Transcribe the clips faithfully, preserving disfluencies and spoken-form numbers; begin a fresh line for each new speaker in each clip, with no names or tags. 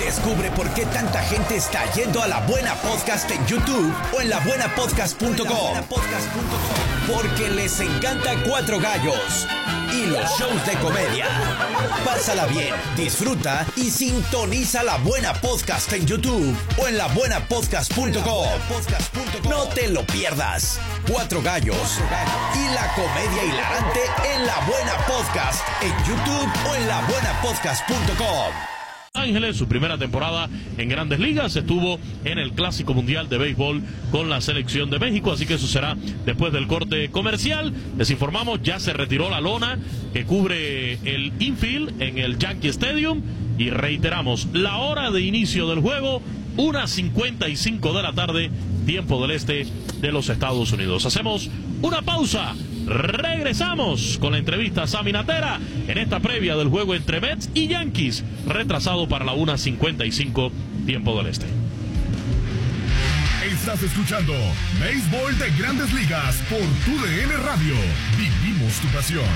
Descubre por qué tanta gente está yendo a La Buena Podcast en YouTube o en la buena podcast punto com. Porque les encanta Cuatro Gallos y los shows de comedia. Pásala bien, disfruta y sintoniza La Buena Podcast en YouTube o en la buena podcast punto com. No te lo pierdas. Cuatro Gallos y la comedia hilarante en La Buena Podcast en YouTube o en la buena podcast punto com.
Ángeles, su primera temporada en Grandes Ligas, estuvo en el Clásico Mundial de Béisbol con la selección de México, así que eso será después del corte comercial. Les informamos, ya se retiró la lona que cubre el infield en el Yankee Stadium y reiteramos, la hora de inicio del juego, una cincuenta y cinco de la tarde, tiempo del este de los Estados Unidos. Hacemos una pausa. Regresamos con la entrevista a Sammy Natera en esta previa del juego entre Mets y Yankees, retrasado para la una cincuenta y cinco, tiempo del este.
Estás escuchando Béisbol de Grandes Ligas por Tu D N Radio. Vivimos tu pasión.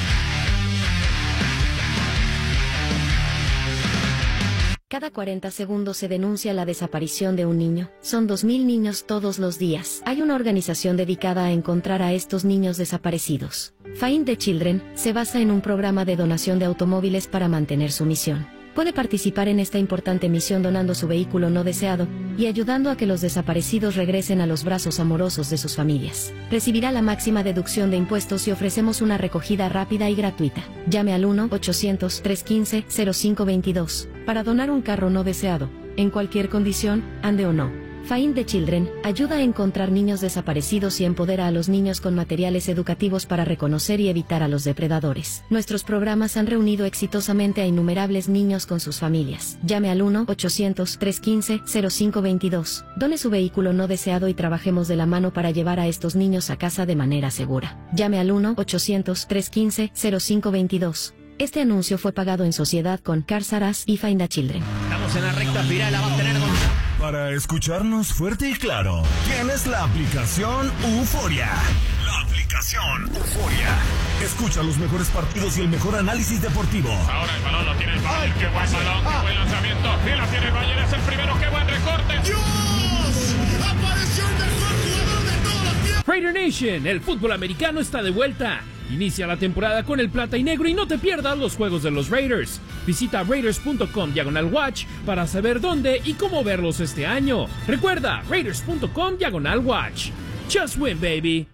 Cada cuarenta segundos se denuncia la desaparición de un niño. Son dos mil niños todos los días. Hay una organización dedicada a encontrar a estos niños desaparecidos. Find the Children se basa en un programa de donación de automóviles para mantener su misión. Puede participar en esta importante misión donando su vehículo no deseado y ayudando a que los desaparecidos regresen a los brazos amorosos de sus familias. Recibirá la máxima deducción de impuestos y ofrecemos una recogida rápida y gratuita. Llame al uno ochocientos, trescientos quince, cero cinco veintidós para donar un carro no deseado, en cualquier condición, ande o no. Find the Children ayuda a encontrar niños desaparecidos y empodera a los niños con materiales educativos para reconocer y evitar a los depredadores. Nuestros programas han reunido exitosamente a innumerables niños con sus familias. Llame al uno ochocientos, trescientos quince, cero cinco veintidós. Done su vehículo no deseado y trabajemos de la mano para llevar a estos niños a casa de manera segura. Llame al uno ochocientos, trescientos quince, cero cinco veintidós. Este anuncio fue pagado en sociedad con Cars R Us y Find the Children.
Estamos en la recta final, la va a tener con...
Para escucharnos fuerte y claro, tienes la aplicación Euforia. La aplicación Euforia. Escucha los mejores partidos y el mejor análisis deportivo.
Ahora el balón lo tiene el Bayern, qué buen balón, qué buen lanzamiento. Sí, la tiene el Bayern, es el primero, qué buen recorte.
¡Dios! ¡Apareció el mejor jugador de todos los tiempos!
Raider Nation, el fútbol americano está de vuelta. Inicia la temporada con el plata y negro y no te pierdas los juegos de los Raiders. Visita raiders punto com diagonal watch para saber dónde y cómo verlos este año. Recuerda, raiders punto com diagonal watch. Just win, baby.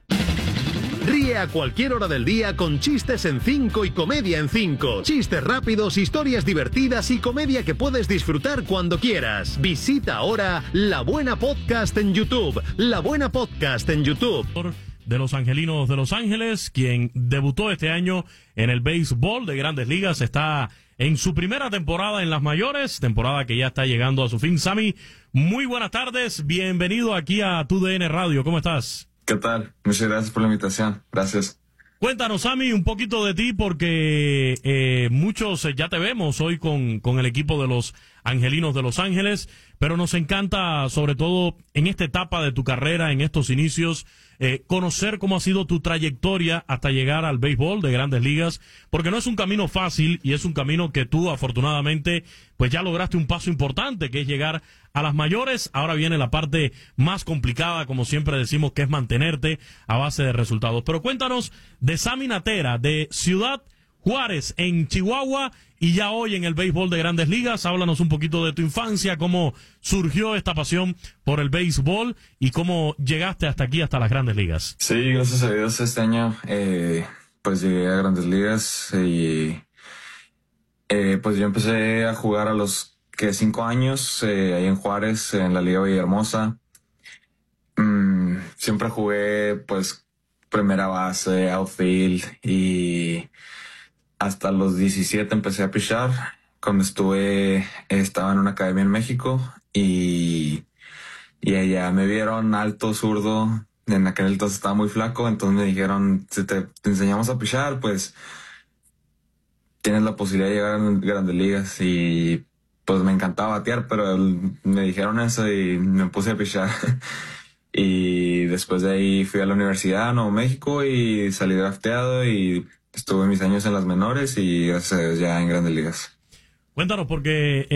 Ríe a cualquier hora del día con chistes en cinco y comedia en cinco. Chistes rápidos, historias divertidas y comedia que puedes disfrutar cuando quieras. Visita ahora La Buena Podcast en YouTube. La Buena Podcast en YouTube.
De los Angelinos de Los Ángeles, quien debutó este año en el béisbol de Grandes Ligas, está en su primera temporada en las mayores, temporada que ya está llegando a su fin. Sammy, muy buenas tardes, bienvenido aquí a Tu D N Radio, ¿cómo estás?
¿Qué tal? Muchas gracias por la invitación, gracias.
Cuéntanos, Sammy, un poquito de ti, porque eh, muchos eh, ya te vemos hoy con, con el equipo de los Angelinos de Los Ángeles, pero nos encanta, sobre todo en esta etapa de tu carrera, en estos inicios, eh, conocer cómo ha sido tu trayectoria hasta llegar al béisbol de Grandes Ligas, porque no es un camino fácil y es un camino que tú, afortunadamente, pues ya lograste un paso importante, que es llegar a las mayores. Ahora viene la parte más complicada, como siempre decimos, que es mantenerte a base de resultados. Pero cuéntanos de Sammy Natera, de Ciudad Juárez, en Chihuahua, y ya hoy en el béisbol de Grandes Ligas. Háblanos un poquito de tu infancia, cómo surgió esta pasión por el béisbol y cómo llegaste hasta aquí, hasta las Grandes Ligas.
Sí, gracias a Dios este año eh, pues llegué a Grandes Ligas y eh, pues yo empecé a jugar a los que cinco años eh, ahí en Juárez, en la Liga Villahermosa. Mm, siempre jugué pues primera base, outfield, y hasta los diecisiete empecé a pichar. Cuando estuve, estaba en una academia en México y, y allá me vieron alto, zurdo. En aquel entonces estaba muy flaco, entonces me dijeron, si te, te enseñamos a pichar, pues tienes la posibilidad de llegar a Grandes Ligas. Y pues me encantaba batear, pero me dijeron eso y me puse a pichar. Y después de ahí fui a la universidad, a Nuevo México, y salí drafteado y estuve mis años en las menores y gracias a Dios ya en Grandes Ligas.
Cuéntanos, porque